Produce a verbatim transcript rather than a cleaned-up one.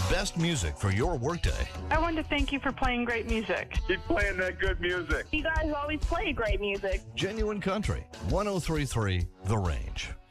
best music for your workday. I want to thank you for playing great music. Keep playing that good music. You guys always play great music. Genuine Country, one oh three point three The Range.